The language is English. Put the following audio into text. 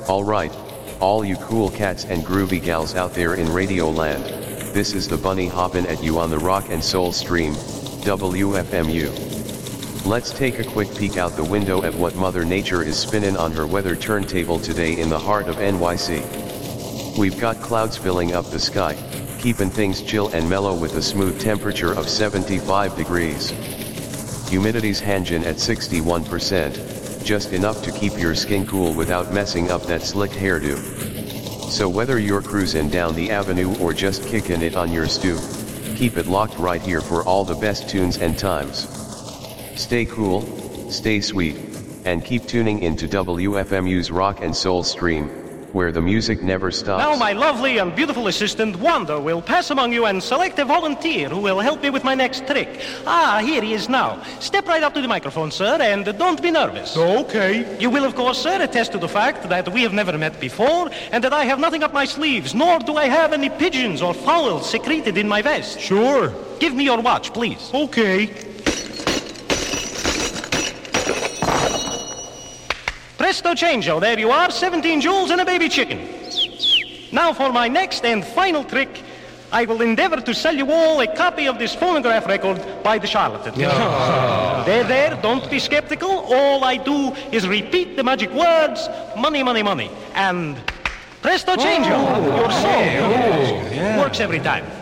Alright, all you cool cats and groovy gals out there in Radio Land, this is the bunny hoppin' at you on the Rock and Soul Stream, WFMU. Let's take a quick peek out the window at what Mother Nature is spinning on her weather turntable today in the heart of NYC. We've got clouds filling up the sky, keeping things chill and mellow with a smooth temperature of 75 degrees. Humidity's hangin' at 61%. Just enough to keep your skin cool without messing up that slicked hairdo. So whether you're cruising down the avenue or just kicking it on your stoop, keep it locked right here for all the best tunes and times. Stay cool, stay sweet, and keep tuning into WFMU's Rock and Soul Stream, where the music never stops. Now my lovely and beautiful assistant, Wanda, will pass among you and select a volunteer who will help me with my next trick. Here he is now. Step right up to the microphone, sir, and don't be nervous. Okay. You will, of course, sir, attest to the fact that we have never met before, and that I have nothing up my sleeves, nor do I have any pigeons or fowls secreted in my vest. Sure. Give me your watch, please. Okay. Presto changeo, there you are, 17 jewels and a baby chicken. Now for my next and final trick, I will endeavor to sell you all a copy of this phonograph record by the charlatan. There, don't be skeptical. All I do is repeat the magic words, money, money, money, and presto changeo, your song. Works every time.